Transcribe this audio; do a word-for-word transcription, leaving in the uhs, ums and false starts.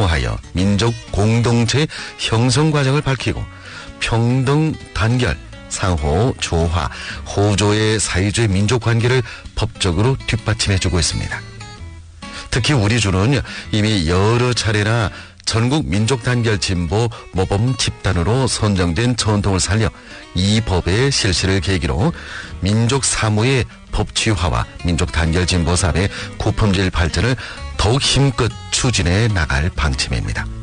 통하여 민족 공동체 형성 과정을 밝히고 평등, 단결, 상호, 조화, 호조의 사회주의 민족 관계를 법적으로 뒷받침해주고 있습니다. 특히 우리 주는 이미 여러 차례나 전국 민족단결진보 모범 집단으로 선정된 전통을 살려 이 법의 실시를 계기로 민족 사무의 법치화와 민족단결진보 사업의 고품질 발전을 더욱 힘껏 추진해 나갈 방침입니다.